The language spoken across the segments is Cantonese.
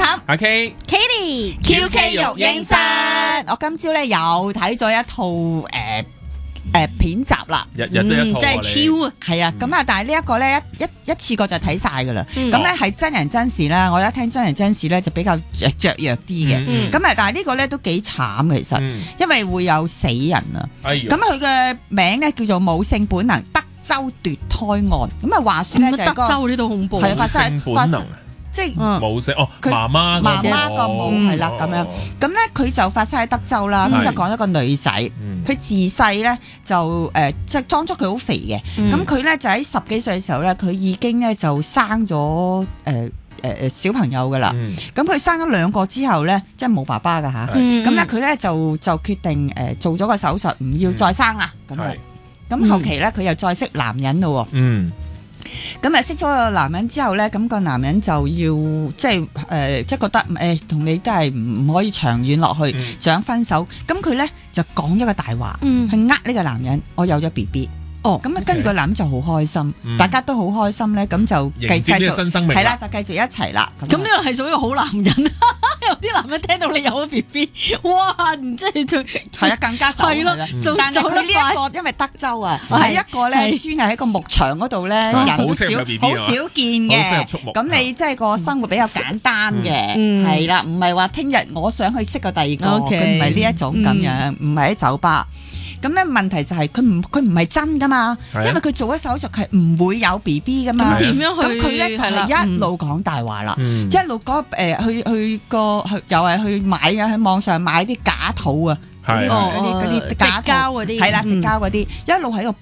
淡阿 K，QK 育嬰室。我今朝咧又睇咗一套片集啦， 日日都一套， 真係超啊！ 係啊，咁啊，但係呢一個咧一次過就睇晒噶啦。咁咧係真人真事啦，我一聽真人真事咧就比較雀躍啲嘅。咁啊，但係呢個咧都幾慘嘅，其實，因為會有死人啊。咁佢嘅名咧叫做母性本能德州奪胎案。咁啊，話說咧就係德州呢度恐怖， 係發生即係母性媽媽個母係啦咁樣，咁咧佢就發生喺德州啦，咁就講一個女仔，佢自細咧就即係當初佢好肥嘅，咁佢咧就喺10幾歲嘅時候咧，佢已經咧就生咗小朋友噶啦，咁佢生咗2個之後咧，即係冇爸爸噶吓，咁咧佢咧就決定做咗個手術，唔要再生啦咁樣，咁後期咧佢又再識男人咯。咁啊，識咗個男人之後咧，咁個男人就要即係覺得同你都係唔可以長遠落去，想分手。咁佢咧就講一個大話，去呃呢個男人，我有咗 BB。咁啊，跟住個男人就好開心，大家都好開心咧，咁就繼續新生命， 係啦，就繼續一齊啦。 咁呢個係屬於好男人，有啲男人聽到你有咗 BB， 哇，唔知係啊，更加走係啦。但係佢呢一個因為德州啊，係一個咧專係喺個牧場嗰度咧，人都好少見嘅。咁你即係個生活比較簡單嘅，係啦，唔係話聽日我想去識個第二個，佢唔係呢一種咁樣，唔係喺酒吧。咁咧問題就係佢唔係真噶嘛，因為佢做咗手術係唔會有 BB 噶嘛。 咁點樣去？ 咁佢咧就係一路講大話啦，一路講去又係去買啊，喺網上買啲假肚啊，嗰啲假膠嗰啲， 係啦，直膠嗰啲，一路喺度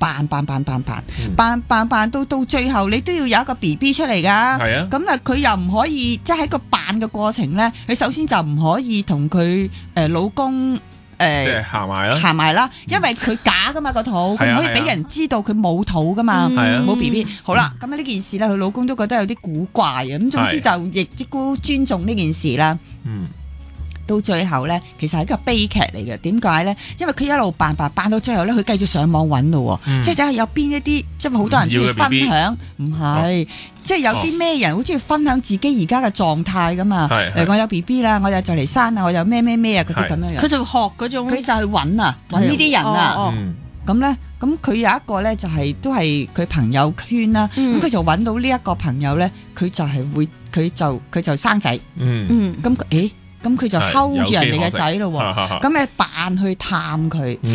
扮到最後，你都要有一個 BB 出嚟㗎。係啊，咁啊佢又唔可以，即係喺個扮嘅過程咧，佢首先就唔可以同佢老公。即係行埋啦， 因為佢假噶嘛個肚，佢唔可以俾人知道佢冇肚噶嘛，冇 BB。好啦，咁呢件事咧，佢老公都覺得有啲古怪啊。咁總之就亦都尊重呢件事啦。到最後咧，其實係一個悲劇嚟嘅。點解咧？因為佢一路扮到最後咧，佢繼續上網揾咯。即係有邊一啲，即係好多人中意分享，唔係，即係有啲咩人好中意分享自己而家嘅狀態噶嘛？我有 BB 啦，我又就嚟生啦，我有咩啊嗰啲咁樣。 佢就學嗰種， 佢就去揾呢啲人啊。咁咧，咁佢有一個咧就係都係佢朋友圈啦。咁佢就揾到呢一個朋友咧，佢就係會，佢就生仔。咁佢就睺住人哋嘅仔咯喎，咁你扮去探佢。